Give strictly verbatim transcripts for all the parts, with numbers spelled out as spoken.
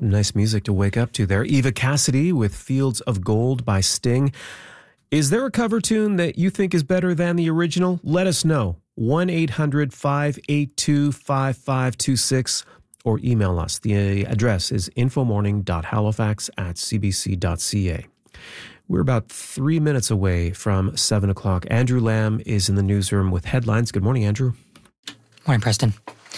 Nice music to wake up to there. Eva Cassidy with Fields of Gold by Sting. Is there a cover tune that you think is better than the original? Let us know. one eight hundred five eight two five five two six or email us. The address is infomorning.halifax at cbc.ca. We're about three minutes away from seven o'clock. Andrew Lamb is in the newsroom with headlines. Good morning, Andrew. Morning, Preston.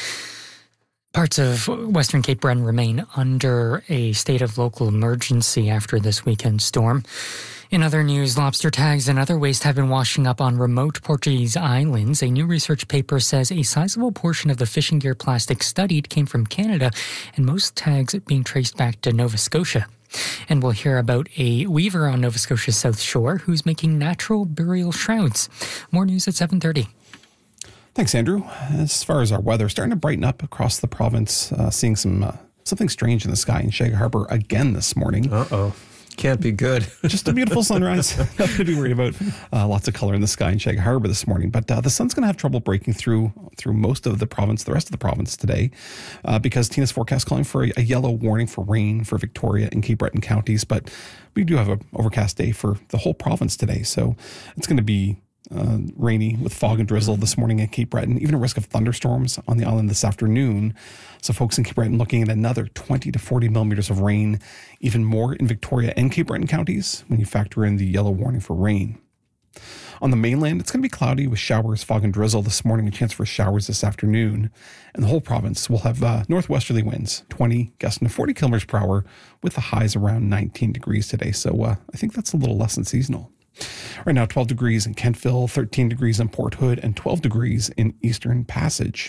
Parts of Western Cape Breton remain under a state of local emergency after this weekend storm. In other news, lobster tags and other waste have been washing up on remote Portuguese islands. A new research paper says a sizable portion of the fishing gear plastic studied came from Canada, and most tags being traced back to Nova Scotia. And we'll hear about a weaver on Nova Scotia's South Shore who's making natural burial shrouds. More news at seven thirty. Thanks, Andrew. As far as our weather, starting to brighten up across the province, uh, seeing some uh, something strange in the sky in Shag Harbour again this morning. Uh-oh. Can't be good. Just a beautiful sunrise. Nothing to be worried about. Uh, lots of color in the sky in Shag Harbour this morning. But uh, the sun's going to have trouble breaking through through most of the province, the rest of the province today, uh, because Tina's forecast calling for a, a yellow warning for rain for Victoria and Cape Breton counties. But we do have an overcast day for the whole province today. So it's going to be Uh, rainy with fog and drizzle this morning at Cape Breton, even a risk of thunderstorms on the island this afternoon. So folks in Cape Breton looking at another twenty to forty millimeters of rain, even more in Victoria and Cape Breton counties when you factor in the yellow warning for rain. On the mainland, it's going to be cloudy with showers, fog and drizzle this morning, a chance for showers this afternoon. And the whole province will have uh, northwesterly winds, twenty gusting to forty kilometers per hour, with the highs around nineteen degrees today. So uh, I think that's a little less than seasonal. Right now, twelve degrees in Kentville, thirteen degrees in Port Hood, and twelve degrees in Eastern Passage.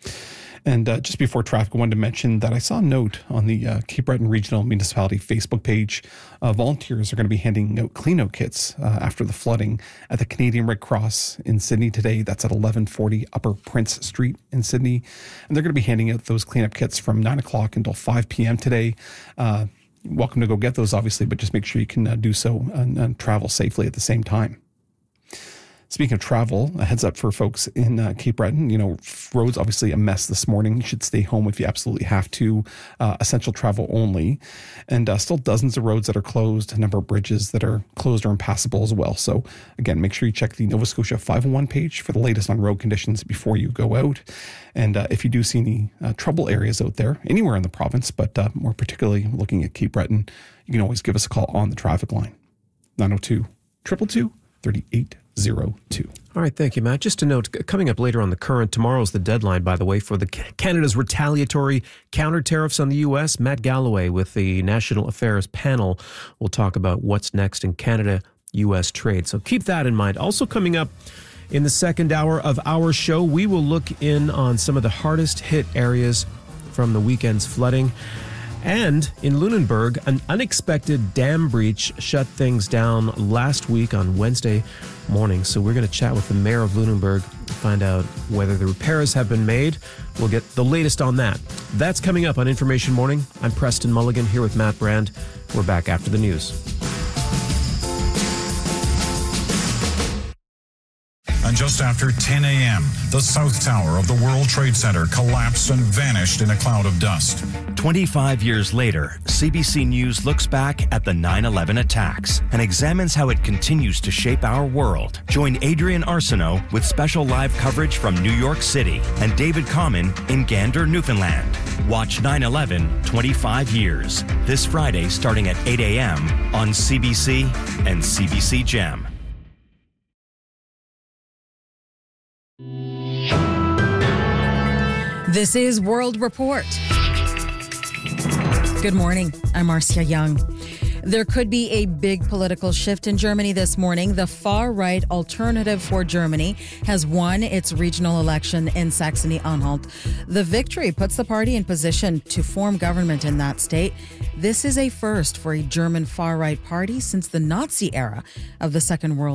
And uh, just before traffic, I wanted to mention that I saw a note on the uh, Cape Breton Regional Municipality Facebook page. Uh, volunteers are going to be handing out clean-out kits uh, after the flooding at the Canadian Red Cross in Sydney today. That's at eleven forty Upper Prince Street in Sydney. And they're going to be handing out those clean-up kits from nine o'clock until five p.m. today. Uh, welcome to go get those, obviously, but just make sure you can uh, do so and, and travel safely at the same time. Speaking of travel, a heads up for folks in uh, Cape Breton. You know, roads obviously a mess this morning. You should stay home if you absolutely have to. Uh, essential travel only. And uh, still dozens of roads that are closed, a number of bridges that are closed or impassable as well. So again, make sure you check the Nova Scotia five oh one page for the latest on road conditions before you go out. And uh, if you do see any uh, trouble areas out there, anywhere in the province, but uh, more particularly looking at Cape Breton, you can always give us a call on the traffic line. nine oh two, two two two, three eight zero two. All right, thank you, Matt. Just a note, coming up later on The Current, tomorrow's the deadline, by the way, for the Canada's retaliatory counter tariffs on the U S. Matt Galloway with the National Affairs panel will talk about what's next in Canada-U S trade. So keep that in mind. Also coming up in the second hour of our show, we will look in on some of the hardest hit areas from the weekend's flooding. And in Lunenburg, an unexpected dam breach shut things down last week on Wednesday morning. So we're going to chat with the mayor of Lunenburg to find out whether the repairs have been made. We'll get the latest on that. That's coming up on Information Morning. I'm Preston Mulligan here with Matt Brand. We're back after the news. And just after ten a.m., the South Tower of the World Trade Center collapsed and vanished in a cloud of dust. twenty-five years later, C B C News looks back at the nine eleven attacks and examines how it continues to shape our world. Join Adrian Arsenault with special live coverage from New York City and David Common in Gander, Newfoundland. Watch nine eleven twenty-five years, this Friday starting at eight a.m. on C B C and C B C Gem. This is World Report. Good morning. I'm Marcia Young. There could be a big political shift in Germany this morning. The far-right Alternative for Germany has won its regional election in Saxony-Anhalt. The victory puts the party in position to form government in that state. This is a first for a German far-right party since the Nazi era of the Second World War.